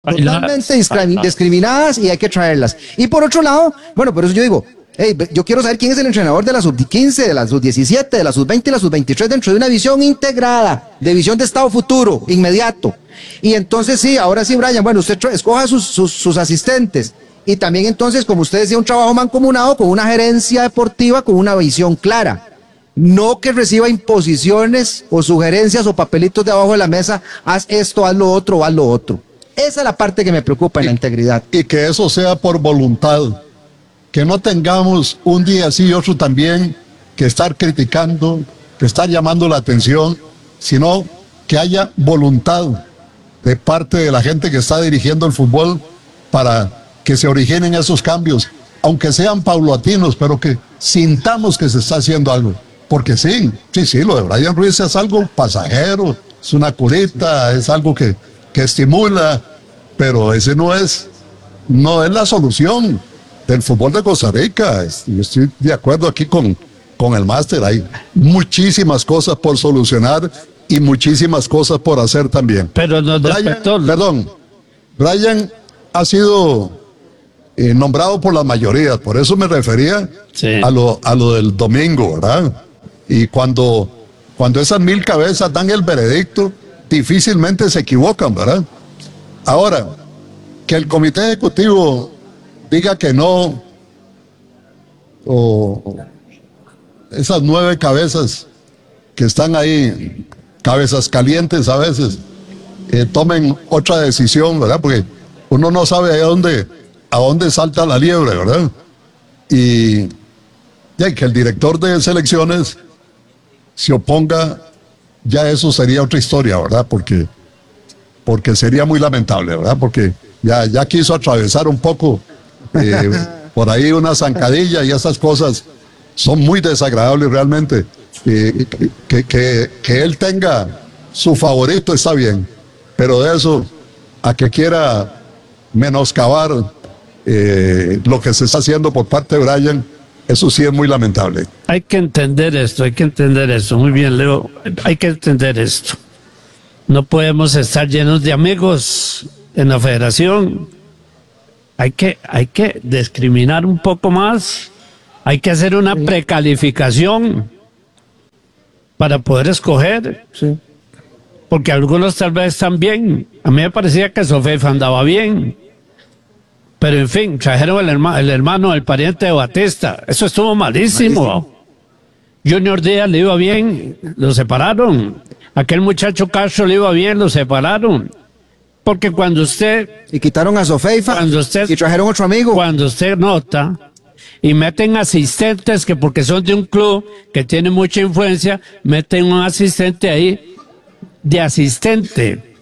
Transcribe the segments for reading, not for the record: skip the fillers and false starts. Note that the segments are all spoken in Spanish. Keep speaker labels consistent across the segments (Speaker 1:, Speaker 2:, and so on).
Speaker 1: totalmente discriminadas y hay que traerlas. Y por otro lado, bueno, por eso yo digo, hey, yo quiero saber quién es el entrenador de la sub-15, de la sub-17, de la sub-20 y la sub-23 dentro de una visión integrada, de visión de estado futuro, inmediato. Y entonces sí, ahora sí, Brian, bueno, usted escoja sus asistentes. Y también entonces, como usted decía, un trabajo mancomunado con una gerencia deportiva con una visión clara. No que reciba imposiciones o sugerencias o papelitos de abajo de la mesa, haz esto, haz lo otro o haz lo otro. Esa es la parte que me preocupa en la integridad.
Speaker 2: Y que eso sea por voluntad. Que no tengamos un día sí y otro también que estar criticando, que estar llamando la atención, sino que haya voluntad de parte de la gente que está dirigiendo el fútbol para que se originen esos cambios, aunque sean paulatinos, pero que sintamos que se está haciendo algo. Porque sí, lo de Brian Ruiz es algo pasajero, es una curita, es algo que estimula, pero ese no es la solución del fútbol de Costa Rica. Yo estoy de acuerdo aquí con el máster, hay muchísimas cosas por solucionar y muchísimas cosas por hacer también.
Speaker 3: Pero no
Speaker 2: Brian ha sido nombrado por la mayoría, por eso me refería a lo del domingo, ¿verdad? Y cuando esas 1000 cabezas dan el veredicto, difícilmente se equivocan, ¿verdad? Ahora, que el comité ejecutivo diga que no, o esas 9 cabezas que están ahí, cabezas calientes a veces, tomen otra decisión, ¿verdad? Porque uno no sabe a dónde salta la liebre, ¿verdad? Y que el director de selecciones se oponga, ya eso sería otra historia, ¿verdad? Porque sería muy lamentable, ¿verdad? Porque ya quiso atravesar un poco por ahí una zancadilla y esas cosas son muy desagradables realmente. Que él tenga su favorito está bien, pero de eso a que quiera menoscabar lo que se está haciendo por parte de Brian, eso sí es muy lamentable.
Speaker 3: Hay que entender esto. Muy bien, Leo, hay que entender esto. No podemos estar llenos de amigos en la federación. Hay que discriminar un poco más. Hay que hacer una precalificación para poder escoger.
Speaker 1: Sí.
Speaker 3: Porque algunos tal vez están bien. A mí me parecía que Sofeifa andaba bien. Pero en fin, trajeron el hermano, el pariente de Batista. Eso estuvo malísimo. Junior Díaz le iba bien, lo separaron. Aquel muchacho Castro le iba bien, lo separaron. Porque cuando usted...
Speaker 1: Y quitaron a Sofeifa y trajeron otro amigo.
Speaker 3: Cuando usted nota y meten asistentes que porque son de un club que tiene mucha influencia, meten un asistente ahí de asistente.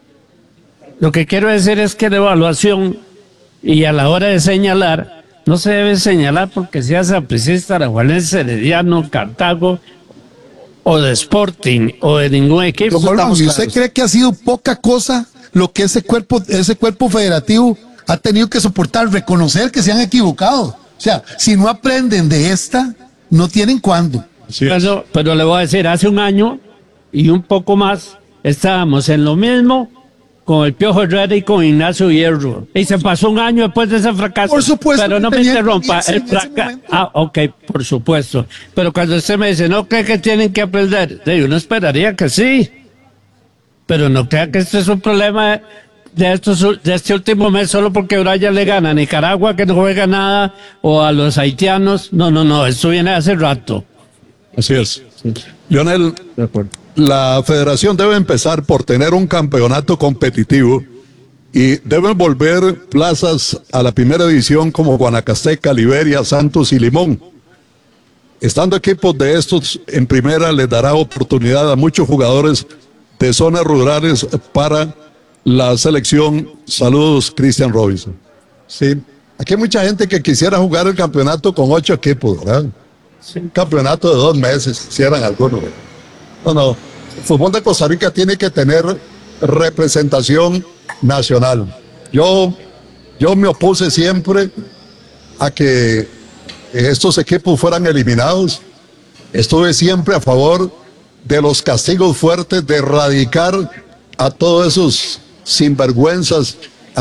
Speaker 3: Lo que quiero decir es que la evaluación y a la hora de señalar, no se debe señalar porque sea sapricista, aragualense, herediano, Cartago o de Sporting o de ningún equipo.
Speaker 4: ¿Y usted cree que ha sido poca cosa lo que ese cuerpo federativo ha tenido que soportar, reconocer que se han equivocado? O sea, si no aprenden de esta, no tienen cuándo.
Speaker 3: Pero le voy a decir, hace un año y un poco más estábamos en lo mismo con el Piojo Herrera y con Ignacio Hierro. Y se pasó un año después de ese fracaso.
Speaker 4: Por supuesto.
Speaker 3: Pero no me interrumpa. Ok, por supuesto. Pero cuando usted me dice, ¿no cree que tienen que aprender? Uno esperaría que sí. Pero no crea que este es un problema de este último mes solo porque Brian le gana a Nicaragua, que no juega nada, o a los haitianos. No, esto viene de hace rato.
Speaker 2: Así es. Sí. Lionel, de acuerdo. La federación debe empezar por tener un campeonato competitivo y deben volver plazas a la primera división como Guanacasteca, Liberia, Santos y Limón. Estando equipos de estos en primera les dará oportunidad a muchos jugadores de zonas rurales para la selección. Saludos, Cristian Robinson. Sí, aquí hay mucha gente que quisiera jugar el campeonato con 8 equipos, ¿verdad? Sí. Un campeonato de 2 meses, quisieran algunos, ¿verdad? No, el fútbol de Costa Rica tiene que tener representación nacional. Yo me opuse siempre a que estos equipos fueran eliminados. Estuve siempre a favor de los castigos fuertes, de erradicar a todos esos sinvergüenzas